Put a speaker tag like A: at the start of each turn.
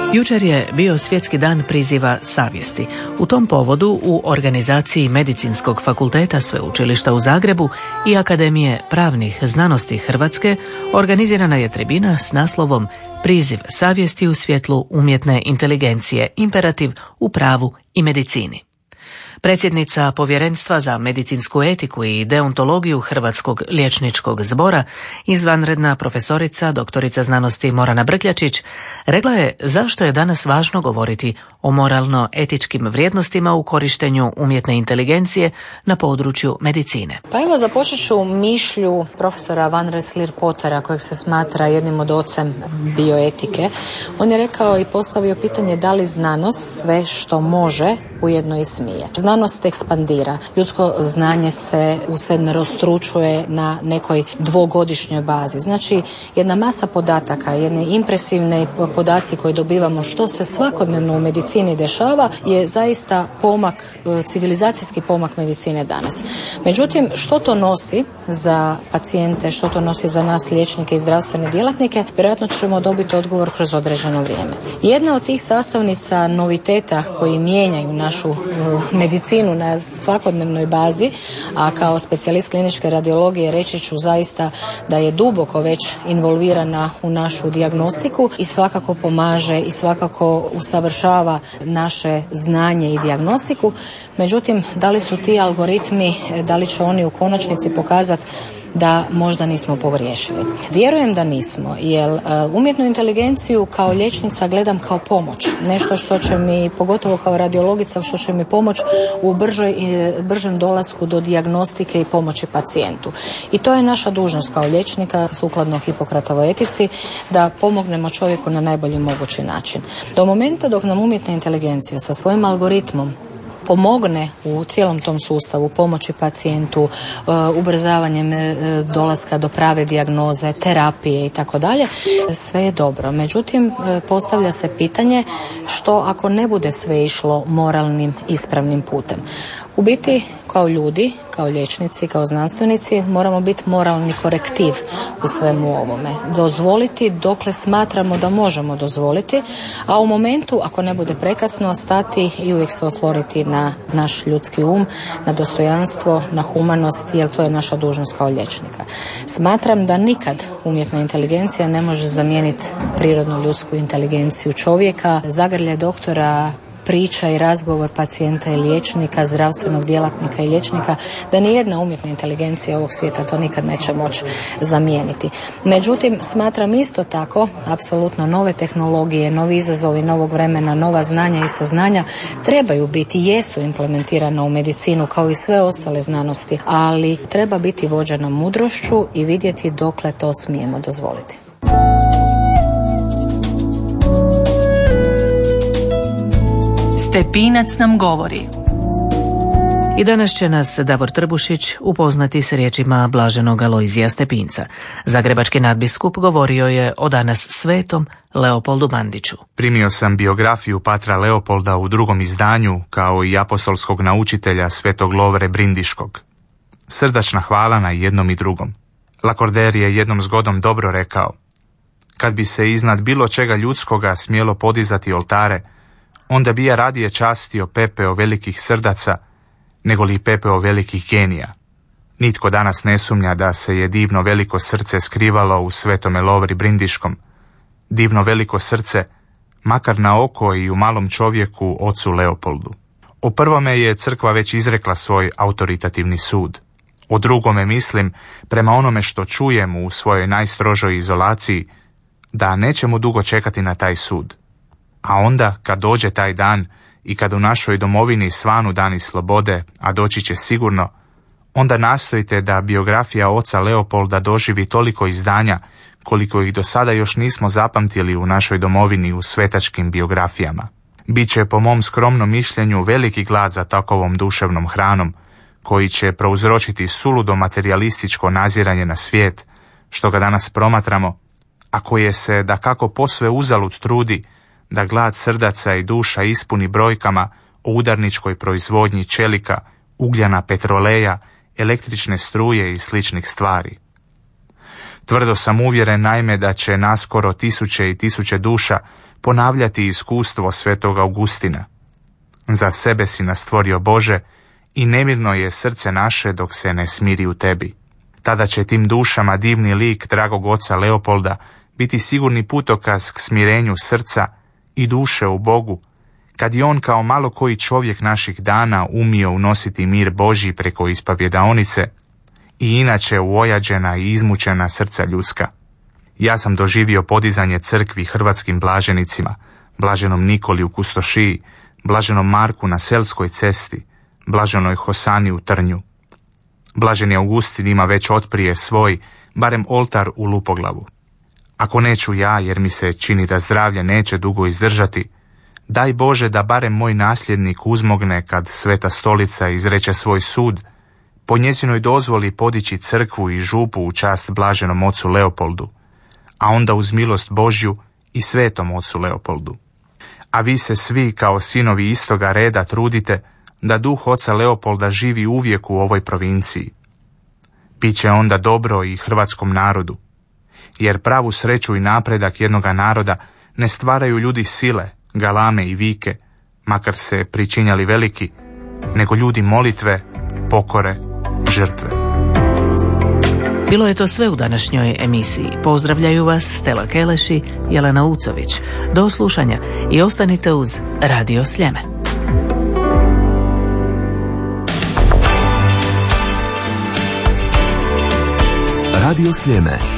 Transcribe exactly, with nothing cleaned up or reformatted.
A: Jučer je bio Svjetski dan priziva savjesti. U tom povodu u organizaciji Medicinskog fakulteta Sveučilišta u Zagrebu i Akademije pravnih znanosti Hrvatske organizirana je tribina s naslovom Priziv savjesti u svjetlu umjetne inteligencije, imperativ u pravu i medicini. Predsjednica Povjerenstva za medicinsku etiku i deontologiju Hrvatskog liječničkog zbora, izvanredna profesorica doktorica znanosti Morana Brkljačić, rekla je zašto je danas važno govoriti o moralno-etičkim vrijednostima u korištenju umjetne inteligencije na području medicine.
B: Pa evo započet ću mišlju profesora Van Rensselaer Pottera, kojeg se smatra jednim od ocem bioetike. On je rekao i postavio pitanje da li znanost sve što može ujedno i smije. Znanost ekspandira. Ljudsko znanje se usedmerostručuje na nekoj dvogodišnjoj bazi. Znači, jedna masa podataka, jedne impresivne podaci koje dobivamo što se svakodnevno u medicini dešava je zaista pomak, civilizacijski pomak medicine danas. Međutim, što to nosi za pacijente, što to nosi za nas liječnike i zdravstvene djelatnike, vjerojatno ćemo dobiti odgovor kroz određeno vrijeme. Jedna od tih sastavnica noviteta koji mijenjaju našu medicinu na svakodnevnoj bazi, a kao specijalist kliničke radiologije reći ću zaista da je duboko već involvirana u našu dijagnostiku i svakako pomaže i svakako usavršava naše znanje i dijagnostiku. Međutim, da li su ti algoritmi, da li će oni u konačnici pokazati da možda nismo pogriješili? Vjerujem da nismo, jer umjetnu inteligenciju kao liječnica gledam kao pomoć. Nešto što će mi, pogotovo kao radiologica, što će mi pomoć u bržoj, bržem dolasku do dijagnostike i pomoći pacijentu. I to je naša dužnost kao liječnika, sukladno Hipokratovoj etici, da pomognemo čovjeku na najbolji mogući način. Do momenta dok nam umjetna inteligencija sa svojim algoritmom pomogne u cijelom tom sustavu, pomoći pacijentu, uh, ubrzavanjem uh, dolaska do prave dijagnoze, terapije i tako dalje, sve je dobro. Međutim, uh, postavlja se pitanje što ako ne bude sve išlo moralnim, ispravnim putem. U biti, kao ljudi, kao liječnici, kao znanstvenici, moramo biti moralni korektiv u svemu ovome. Dozvoliti dokle smatramo da možemo dozvoliti, a u momentu, ako ne bude prekasno, stati i uvijek se osloniti na naš ljudski um, na dostojanstvo, na humanost, jer to je naša dužnost kao liječnika. Smatram da nikad umjetna inteligencija ne može zamijeniti prirodnu ljudsku inteligenciju čovjeka. Zagrljaj doktora, priča i razgovor pacijenta i liječnika, zdravstvenog djelatnika i liječnika, da nijedna umjetna inteligencija ovog svijeta to nikad neće moći zamijeniti. Međutim, smatram isto tako, apsolutno nove tehnologije, novi izazovi novog vremena, nova znanja i saznanja trebaju biti, jesu implementirana u medicinu kao i sve ostale znanosti, ali treba biti vođena mudrošću i vidjeti dokle to smijemo dozvoliti.
C: Stepinac nam govori.
A: I danas će nas Davor Trbušić upoznati s riječima blaženog Alojzija Stepinca. Zagrebački nadbiskup govorio je o danas svetom Leopoldu Mandiću.
D: Primio sam biografiju patra Leopolda u drugom izdanju, kao i apostolskog naučitelja svetog Lovre Brindiškog. Srdačna hvala na jednom i drugom. Lakordaire je jednom zgodom dobro rekao: kad bi se iznad bilo čega ljudskoga smjelo podizati oltare, onda bi ja radije častio pepeo velikih srdaca, nego li pepeo velikih genija. Nitko danas ne sumnja da se je divno veliko srce skrivalo u svetome Lovri Brindiškom. Divno veliko srce, makar na oko i u malom čovjeku, ocu Leopoldu. O prvome je crkva već izrekla svoj autoritativni sud. O drugome mislim, prema onome što čujemo u svojoj najstrožoj izolaciji, da nećemo dugo čekati na taj sud. A onda, kad dođe taj dan i kad u našoj domovini svanu dani slobode, a doći će sigurno, onda nastojite da biografija oca Leopolda doživi toliko izdanja koliko ih do sada još nismo zapamtili u našoj domovini u svetačkim biografijama. Biće, po mom skromnom mišljenju, veliki glad za takovom duševnom hranom, koji će prouzročiti suludo materijalističko naziranje na svijet, što ga danas promatramo, a koje se dakako posve uzalud trudi da glad srdaca i duša ispuni brojkama o udarničkoj proizvodnji čelika, ugljana, petroleja, električne struje i sličnih stvari. Tvrdo sam uvjeren naime da će naskoro tisuće i tisuće duša ponavljati iskustvo svetog Augustina. Za sebe si nas stvorio Bože i nemirno je srce naše dok se ne smiri u tebi. Tada će tim dušama divni lik dragog oca Leopolda biti sigurni putokaz k smirenju srca i duše u Bogu, kad je on kao malo koji čovjek naših dana umio unositi mir Božji preko ispovjedaonice i inače uojađena i izmučena srca ljudska. Ja sam doživio podizanje crkvi hrvatskim blaženicima, blaženom Nikoli u Kustošiji, blaženom Marku na Selskoj cesti, blaženoj Hosani u Trnju. Blaženi Augustin ima već otprije svoj, barem oltar u Lupoglavu. Ako neću ja, jer mi se čini da zdravlje neće dugo izdržati, daj Bože da barem moj nasljednik uzmogne kad Sveta Stolica izreče svoj sud, po njezinoj dozvoli podići crkvu i župu u čast blaženom ocu Leopoldu, a onda uz milost Božju i svetom ocu Leopoldu. A vi se svi kao sinovi istoga reda trudite da duh oca Leopolda živi uvijek u ovoj provinciji. Biće onda dobro i hrvatskom narodu, jer pravu sreću i napredak jednoga naroda ne stvaraju ljudi sile, galame i vike, makar se pričinjali veliki, nego ljudi molitve, pokore, žrtve.
A: Bilo je to sve u današnjoj emisiji. Pozdravljaju vas Stella Keleši, Jelena Ucović. Do slušanja i ostanite uz Radio Sljeme.
C: Radio Sljeme.